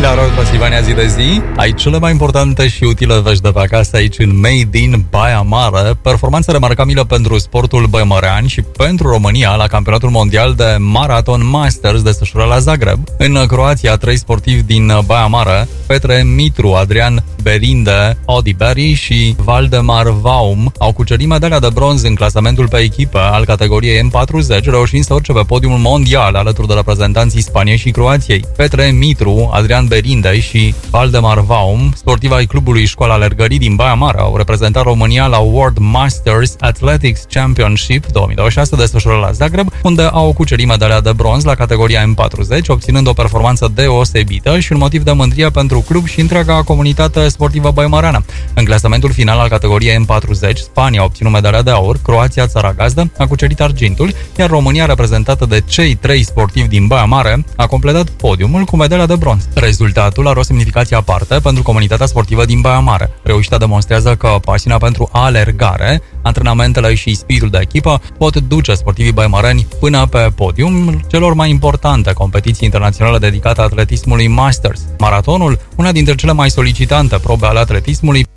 la Rock Transilvania zi de zi. Ai cele mai importante și utile vești de pe acasă aici în Made in Baia Mare. Performanță remarcabilă pentru sportul băimărean și pentru România la campionatul mondial de Marathon Masters desfășurat la Zagreb. În Croația, 3 sportivi din Baia Mare, Petre Mitru, Adrian Berinde, Odi Berry și Valdemar Vaum, au cucerit medalia de bronz în clasamentul pe echipă al categoriei M40, reușind să urce pe podiumul mondial alături de reprezentanții Spaniei și Croației. Petre Mitru, Adrian Berinde și Valdemar Vaum, sportivi ai clubului Școala Alergării din Baia Mare, au reprezentat România la World Masters Athletics Championship 2026 desfășurat la Zagreb, unde au cucerit medalia de bronz la categoria M40, obținând o performanță deosebită și un motiv de mândrie pentru club și întreaga comunitate sportivă băimăreană. În clasamentul final al categoriei M40, Spania a obținut medalia de aur, Croația, țara gazdă, a cucerit argintul, iar România, reprezentată de cei 3 sportivi din Baia Mare, a completat podiumul cu medalia de bronz. Rezultatul are o semnificație aparte pentru comunitatea sportivă din Baia Mare. Reușita demonstrează că pasiunea pentru alergare, antrenamentele și spiritul de echipă pot duce sportivii băimăreni până pe podium celor mai importante competiții internaționale dedicate atletismului Masters. Maratonul, una dintre cele mai solicitante probe ale atletismului,